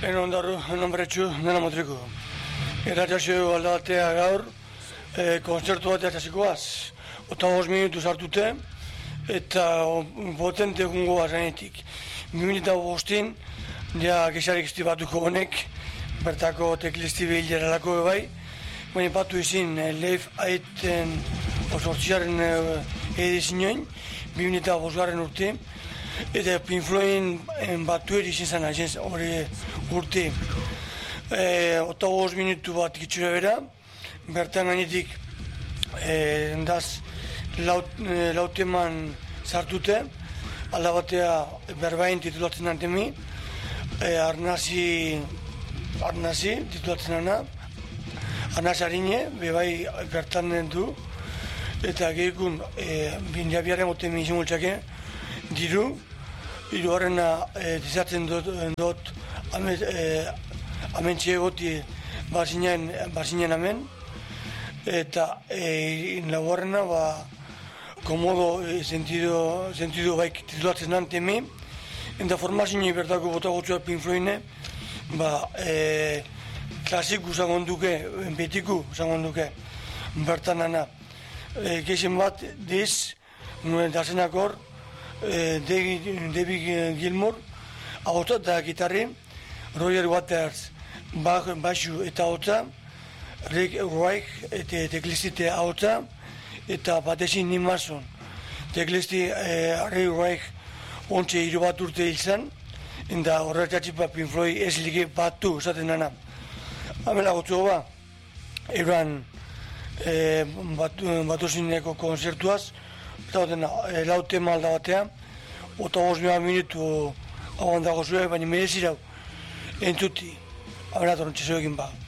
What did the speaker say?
En ondarru, nombretxu, dena motriko. Erratxasio aldatea gaur, konzertu bat erratxasikoaz. 5 minutu sartute, eta potente egungoa zanetik. 2005, ja gexarik izti batuko honek, bertako teklisti behilderalako bai, baina batu izin leif aiten osortziaren edizinoen, 2005 urte, eta Pink Floyd batu izin zana, hori urte. 5 minutu bat gitxura bera, bertan gainetik endaz lauteman sartute, alda batea berbain titulatzen antemi, Arnasi titulatzen ana, Arnasi harine, bebai bertan du, eta gehikun bindiabiaren otemi izan gultzake, diru, hirugarrena dizatzen dut amentxe egoti bazinen amen, eta laugarrena komodo sentido baik titulatzen antemi, eta formazioa bertako botagotzua Pink Floyd, klasiku zangon duke, betiku zangon duke, bertan ana. Geixen bat diz, nuen dazenak hor, David Gilmour, ahotsa eta gitarri, Roger Waters, baxu eta ahotsa, Rick Wright eta teklistite ahotsa, eta batezin Nick Mason. Teklisti Rick Wright ontsa 3 bat urte izan, eta horretxatxipa Pink Floyd ez lige batu esaten dana. Hamela gotzu ba, eran batuzineko konzertuaz, lau tema alda batea, 5 minutu hauan dago zuen, baina merezirau entzuti, aberator ontsa egin ba.